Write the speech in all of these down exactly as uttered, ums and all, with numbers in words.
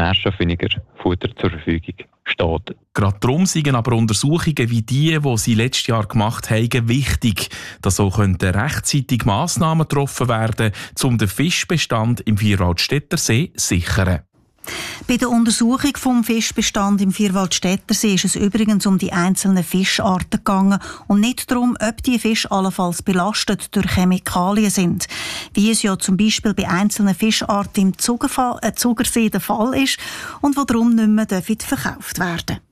nährstoffweniger Futter zur Verfügung steht. Gerade darum sind aber Untersuchungen wie die, die sie letztes Jahr gemacht haben, wichtig, dass so rechtzeitig Massnahmen getroffen werden, um den Fischbestand im Vierwaldstättersee zu sichern. Bei der Untersuchung vom Fischbestand im Vierwaldstättersee ist es übrigens um die einzelnen Fischarten gegangen und nicht darum, ob die Fische allenfalls belastet durch Chemikalien sind, wie es ja zum Beispiel bei einzelnen Fischarten im Zugerfall, äh, Zugersee der Fall ist und die darum nicht mehr verkauft werden dürfen.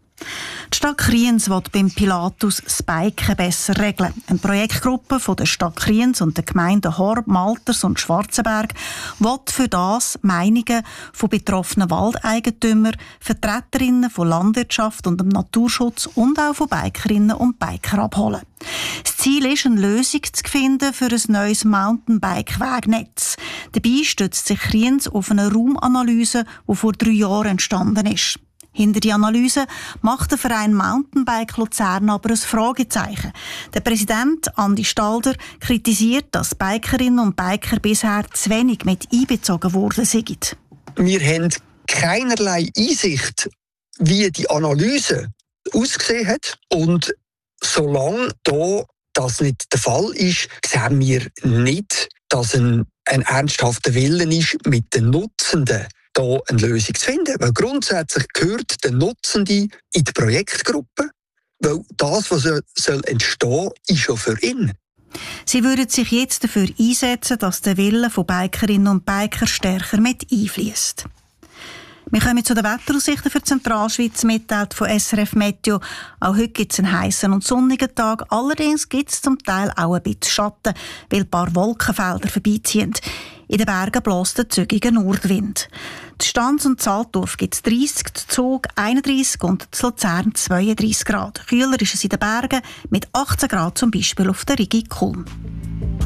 Die Stadt Kriens will beim Pilatus das Biken besser regeln. Eine Projektgruppe von der Stadt Kriens und der Gemeinden Horb, Malters und Schwarzenberg will für das Meinungen von betroffenen Waldeigentümern, Vertreterinnen von Landwirtschaft und dem Naturschutz und auch von Bikerinnen und Biker abholen. Das Ziel ist, eine Lösung zu finden für ein neues Mountainbike-Wegnetz. Dabei stützt sich Kriens auf eine Raumanalyse, die vor drei Jahren entstanden ist. Hinter die Analyse macht der Verein Mountainbike Luzern aber ein Fragezeichen. Der Präsident Andi Stalder kritisiert, dass Bikerinnen und Biker bisher zu wenig mit einbezogen worden sind. Wir haben keinerlei Einsicht, wie die Analyse ausgesehen hat. Und solange da das nicht der Fall ist, sehen wir nicht, dass ein, ein ernsthafter Wille ist, mit den Nutzenden hier eine Lösung zu finden. Weil grundsätzlich gehört der Nutzende in die Projektgruppe, weil das, was soll entstehen, ist schon für ihn. Sie würden sich jetzt dafür einsetzen, dass der Wille von Bikerinnen und Biker stärker mit einfließt. Wir kommen zu den Wetteraussichten für die Zentralschweiz, mitteilt von S R F Meteo. Auch heute gibt es einen heissen und sonnigen Tag. Allerdings gibt es zum Teil auch ein bisschen Schatten, weil ein paar Wolkenfelder vorbeiziehen. In den Bergen bläst der zügige Nordwind. Die Stanz und Zaltdorf gibt es dreissig, die Zug einunddreissig und die Luzern zweiunddreissig Grad. Kühler ist es in den Bergen mit achtzehn Grad, zum Beispiel auf der Rigi Kulm.